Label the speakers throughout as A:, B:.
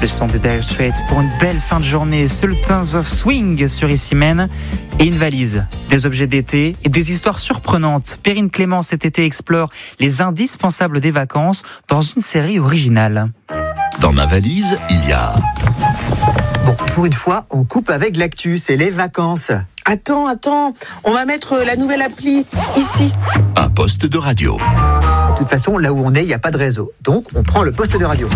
A: Le son de Dire Straits pour une belle fin de journée. Sultans of Swing sur Ici Même. Et une valise, des objets d'été et des histoires surprenantes. Perrine Clément cet été explore les indispensables des vacances dans une série originale.
B: Dans ma valise, il y a...
C: Bon, pour une fois, on coupe avec l'actu, c'est les vacances.
D: Attends, on va mettre la nouvelle appli ici.
B: Un poste de radio.
C: De toute façon, là où on est, il n'y a pas de réseau. Donc, on prend le poste de radio.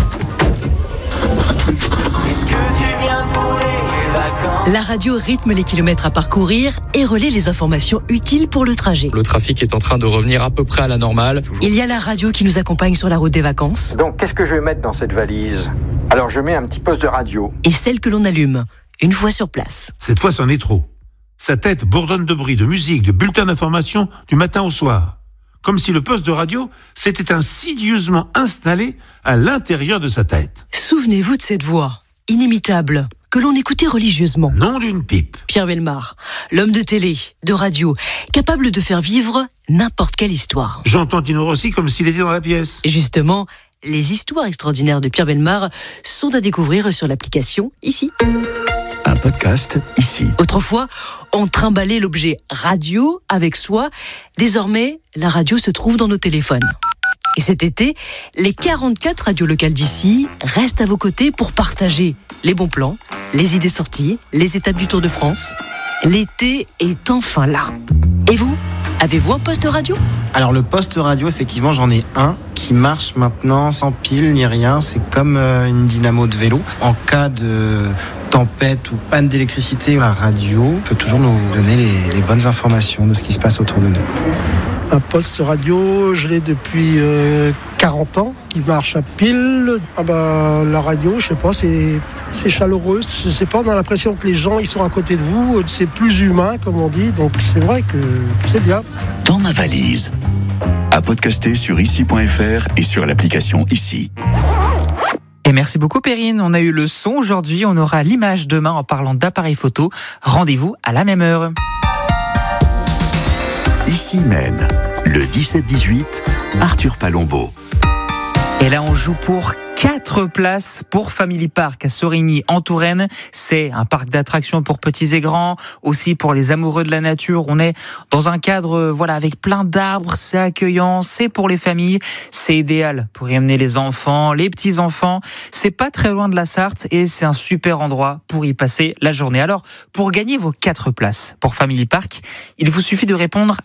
E: La radio rythme les kilomètres à parcourir et relaie les informations utiles pour le trajet.
F: Le trafic est en train de revenir à peu près à la normale.
E: Il y a la radio qui nous accompagne sur la route des vacances.
G: Donc, qu'est-ce que je vais mettre dans cette valise ? Alors, je mets un petit poste de radio.
E: Et celle que l'on allume, une fois sur place.
H: Cette fois, c'en est trop. Sa tête bourdonne de bruit, de musique, de bulletins d'information du matin au soir. Comme si le poste de radio s'était insidieusement installé à l'intérieur de sa tête.
E: Souvenez-vous de cette voix, inimitable, que l'on écoutait religieusement.
H: Nom d'une pipe.
E: Pierre Bellemare, l'homme de télé, de radio, capable de faire vivre n'importe quelle histoire.
H: J'entends Tino Rossi comme s'il était dans la pièce.
E: Justement, les histoires extraordinaires de Pierre Bellemare sont à découvrir sur l'application ici.
B: Un podcast ici.
E: Autrefois, on trimballait l'objet radio avec soi. Désormais, la radio se trouve dans nos téléphones. Et cet été, les 44 radios locales d'ici restent à vos côtés pour partager les bons plans, les idées sorties, les étapes du Tour de France. L'été est enfin là. Et vous, avez-vous un poste radio ?
I: Alors le poste radio, effectivement, j'en ai un qui marche maintenant sans pile ni rien. C'est comme une dynamo de vélo. En cas de tempête ou panne d'électricité, la radio peut toujours nous donner les bonnes informations de ce qui se passe autour de nous.
J: Un poste radio, je l'ai depuis 40 ans, qui marche à pile. La radio, je sais pas, c'est chaleureux. Je sais pas, on a l'impression que les gens, ils sont à côté de vous. C'est plus humain, comme on dit. Donc c'est vrai que c'est bien.
B: Dans ma valise. À podcaster sur ici.fr et sur l'application Ici.
A: Et merci beaucoup Perrine, on a eu le son aujourd'hui, on aura l'image demain en parlant d'appareils photo. Rendez-vous à la même heure.
B: Ici même, le 17-18, Arthur Palombo.
A: Et là on joue pour 4 places pour Family Park à Sorigny en Touraine. C'est un parc d'attractions pour petits et grands, aussi pour les amoureux de la nature. On est dans un cadre avec plein d'arbres, c'est accueillant, c'est pour les familles, c'est idéal pour y amener les enfants, les petits-enfants. C'est pas très loin de la Sarthe et c'est un super endroit pour y passer la journée. Alors, pour gagner vos 4 places pour Family Park, il vous suffit de répondre